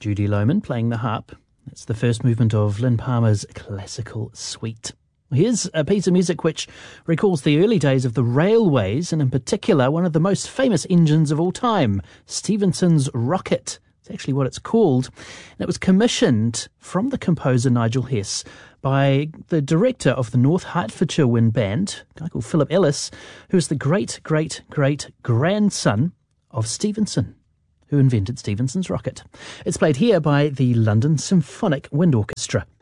Judy Lohman playing the harp. It's the first movement of Lynn Palmer's classical suite. Here's a piece of music which recalls the early days of the railways, and in particular one of the most famous engines of all time, Stephenson's Rocket. It's actually what it's called. And it was commissioned from the composer Nigel Hess by the director of the North Hertfordshire Wind Band, a guy called Philip Ellis, who is the great-great-great-grandson of Stephenson, who invented Stephenson's Rocket. It's played here by the London Symphonic Wind Orchestra.